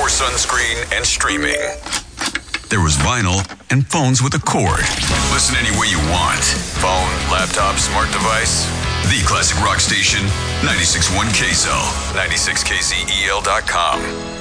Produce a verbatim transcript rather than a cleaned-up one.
before sunscreen and streaming. There was vinyl and phones with a cord. Listen any way you want. Phone, laptop, smart device. The Classic Rock Station, ninety-six point one K S O L, ninety-six K Z E L dot com.